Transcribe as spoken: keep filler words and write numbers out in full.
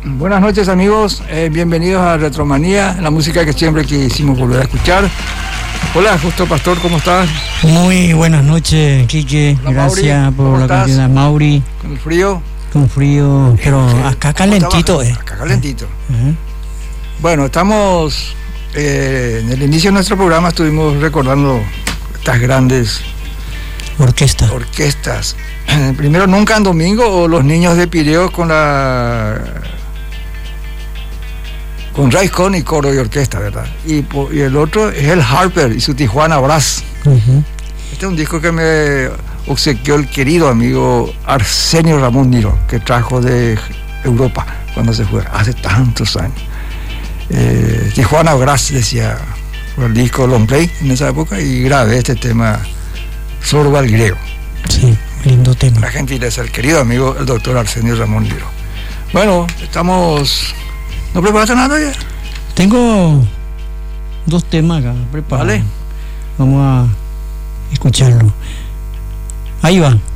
Buenas noches, amigos, eh, bienvenidos a Retromanía, la música que siempre quisimos volver a escuchar. Hola, Justo Pastor, ¿cómo estás? Muy buenas noches, Quique. Hola, gracias Mauri, por la cantidad. Mauri. ¿Con el frío? Con frío, pero Eh, acá calentito, eh. Acá calentito. Uh-huh. Bueno, estamos, eh, en el inicio de nuestro programa estuvimos recordando estas grandes Orquesta. orquestas. Primero, Nunca en Domingo, o Los Niños de Pireo con la... con Raicón y coro y orquesta, ¿verdad? Y, y el otro es el Harper y su Tijuana Brass. Uh-huh. Este es un disco que me obsequió el querido amigo Arsenio Ramón Niro, que trajo de Europa cuando se fue, hace tantos años. Eh, Tijuana Brass, decía, fue el disco Long Play en esa época, y grabé este tema Sorba al griego. Sí, lindo tema. La gentileza, el querido amigo, el doctor Arsenio Ramón Niro. Bueno, estamos... ¿No preparaste nada ya? Tengo dos temas acá preparados. Vale. Vamos a escucharlo. Ahí va.